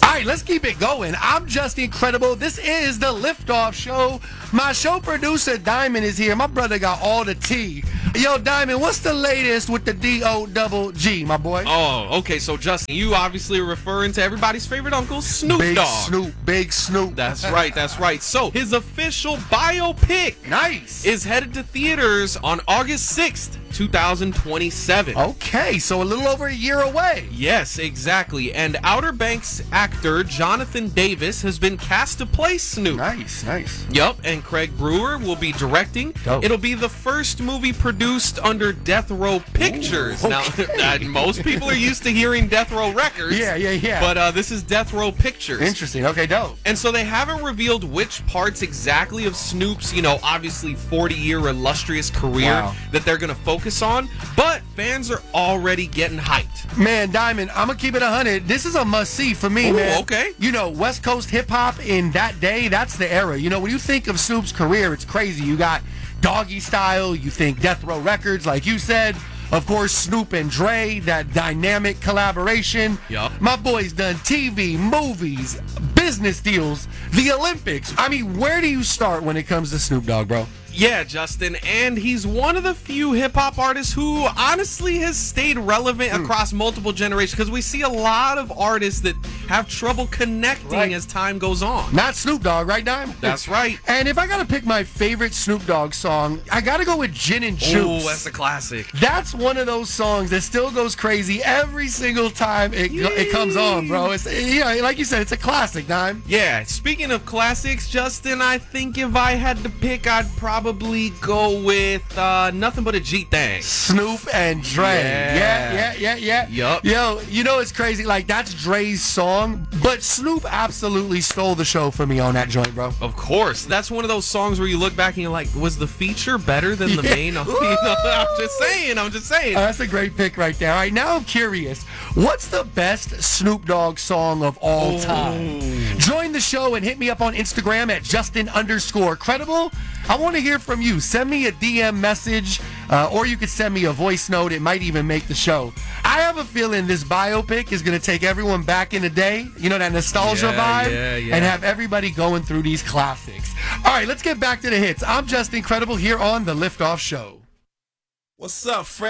All right, let's keep it going. I'm just incredible. This is the Liftoff Show. My show producer, Diamond, is here. My brother got all the tea. Yo, Diamond, what's the latest with the D-O-double-G, my boy? Oh, okay, so Justin, you obviously are referring to everybody's favorite uncle, Snoop Dogg. Big Snoop. That's right. So, his official biopic is headed to theaters on August 6th, 2027. Okay, so a little over a year away. Yes, exactly. And Outer Banks actor Jonathan Davis has been cast to play Snoop. Nice. Yup, and Craig Brewer will be directing. Dope. It'll be the first movie produced under Death Row Pictures. Ooh, okay. Now, most people are used to hearing Death Row Records. Yeah. But this is Death Row Pictures. Interesting. Okay, dope. And so they haven't revealed which parts exactly of Snoop's, obviously 40-year illustrious career that they're going to focus on, but fans are already getting hyped. Man, Diamond, I'm going to keep it 100. This is a must-see for me, man. Okay. West Coast hip-hop in that day, that's the era. When you think of Snoop's career, it's crazy. You got Doggy Style, you think Death Row Records, like you said. Of course, Snoop and Dre, that dynamic collaboration. Yup. My boy's done TV, movies, business deals, the Olympics. I mean, where do you start when it comes to Snoop Dogg, bro? Yeah, Justin, and he's one of the few hip-hop artists who honestly has stayed relevant across multiple generations, because we see a lot of artists that have trouble connecting as time goes on. Not Snoop Dogg, right, Dime? That's right. And if I got to pick my favorite Snoop Dogg song, I got to go with Gin and Juice. Oh, that's a classic. That's one of those songs that still goes crazy every single time it comes on, bro. It's like you said, it's a classic, Dime. Yeah, speaking of classics, Justin, I think if I had to pick, I'd probably go with Nothing But a G-Thing. Snoop and Dre. Yeah. Yup. Yo, it's crazy. Like, that's Dre's song, but Snoop absolutely stole the show for me on that joint, bro. Of course. That's one of those songs where you look back and you're like, was the feature better than the main? I'm just saying. That's a great pick right there. All right, now I'm curious. What's the best Snoop Dogg song of all time? Join the show and hit me up on Instagram at Justin_credible. I want to hear from you. Send me a DM message, or you could send me a voice note. It might even make the show. I have a feeling this biopic is going to take everyone back in the day, that nostalgia vibe, and have everybody going through these classics. All right, let's get back to the hits. I'm Justin Credible here on The Liftoff Show. What's up, Fred?